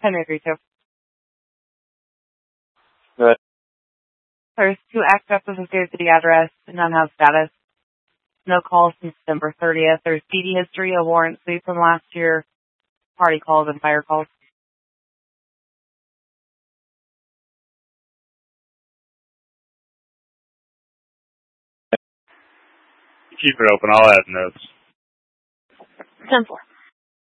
1032. Good. There's 2 active associated to the address. None have status. No calls since December 30th. There's PD history, a warrant sweep from last year, party calls, and fire calls. Keep it open. I'll add notes. 10-4.